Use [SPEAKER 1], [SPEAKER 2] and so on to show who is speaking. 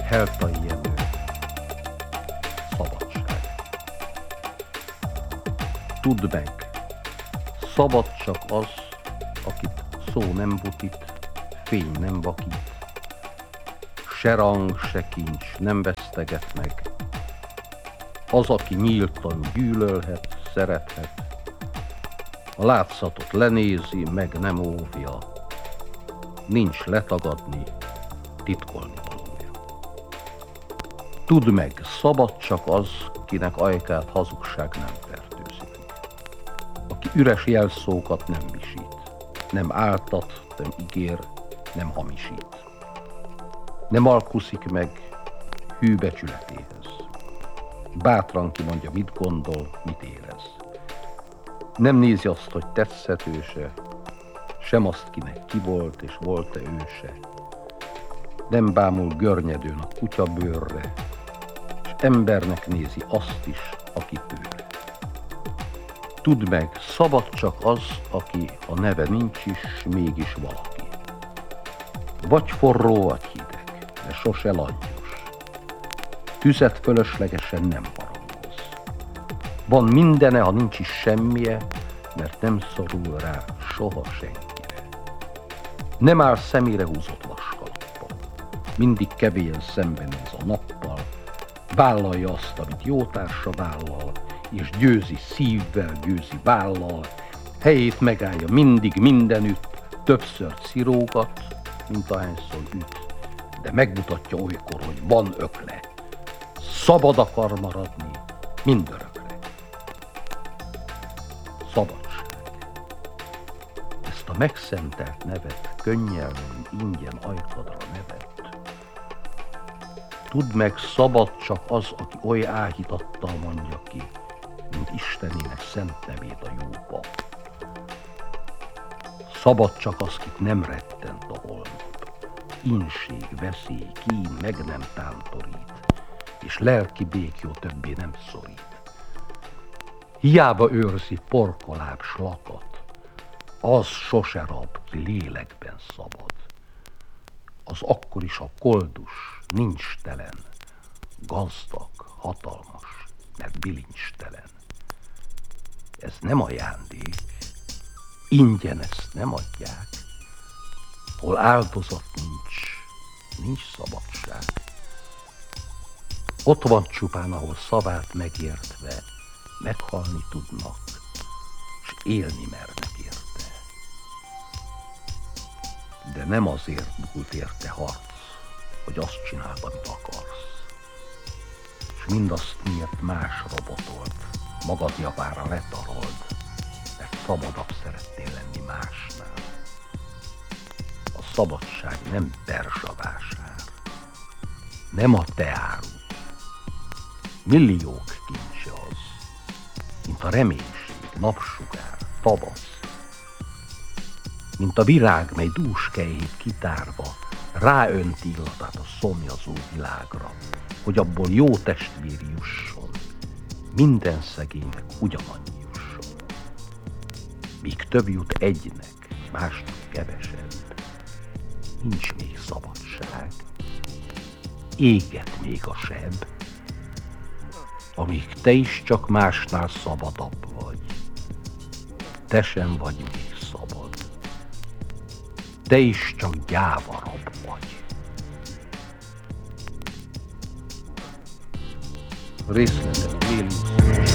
[SPEAKER 1] Heltai Jenő. Szabadság. Tudd meg, szabad csak az, akit szó nem butít, fény nem vakít, se rang, se kincs nem veszteget meg. Az, aki nyíltan gyűlölhet, szerethet, a látszatot lenézi, meg nem óvja, nincs letagadni, titkolni valója. Tudd meg, szabad csak az, kinek ajkát hazugság nem fertőzi meg, aki üres jelszókat nem visít, nem áltat, nem ígér, nem hamisít. Nem alkuszik meg hű becsületéhez. Bátran kimondja, mit gondol, mit érez. Nem nézi azt, hogy tetszhetőse, sem azt, kinek ki volt és volt-e őse. Nem bámul görnyedőn a kutyabőrre, és embernek nézi azt is, aki tőle. Tudd meg, szabad csak az, aki a neve nincs is, mégis valaki. Vagy forró, vagy hideg, de sose langyos. Tüzet fölöslegesen nem harangoz. Van mindene, ha nincs is semmije, mert nem szorul rá soha senkire. Nem áll szemére húzott vaskalappal, mindig kevén szembenéz a nappal, vállalja azt, amit jótársa vállal, és győzi szívvel, győzi vállal, helyét megállja mindig mindenütt, többször cirógat, mint ahányszor üt, de megmutatja olykor, hogy van ökle. Szabad akar maradni mindörökre. Szabadság. Ezt a megszentelt nevet könnyelmű ingyen ajkadra nevett. Tudd meg, szabad csak az, aki oly áhítattal mondja ki, mint Istenének szent nevét a jó pap. Szabad csak az, kit nem rettent a holnap. Inség, veszély, kín meg nem tántorít, és lelki békjó többé nem szorít. Hiába őrzi porkoláb s lakat, az sose rab, ki lélekben szabad. Az akkor is a koldus nincs telen, gazdag, hatalmas, mert bilincstelen. Ez nem ajándék, ingyen ezt nem adják. Hol áldozat nincs szabadság. Ott van csupán, ahol szavát megértve meghalni tudnak, s élni mernek érte. De nem azért dúlt érte harc, hogy azt csináld, amit akarsz. S mindazt miért más robotolt, magad javára letarold, mert szabadabb szeretnél lenni másnál. A szabadság nem perzsavásár, nem a te árud. Milliók kincse az, mint a reménység, napsugár, tavasz, mint a virág, mely dúskejét kitárva ráönti illatát a szomjazó világra, hogy abból jó testvér jusson, minden szegénynek ugyanannyi jusson. Míg több jut egynek, másnak kevesebb, nincs még szabadság, éget még a seb, amíg te is csak másnál szabadabb vagy, te sem vagy még szabad, te is csak gyávarab vagy. Részletes Vélusz